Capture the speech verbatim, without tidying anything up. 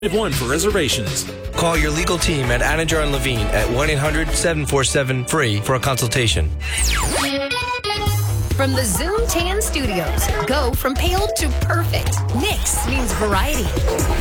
one for reservations. Call your legal team at Anidjar and Levine at one eight hundred seven four seven free for a consultation. From the Zoom Tan Studios, go from pale to perfect. Nix means variety.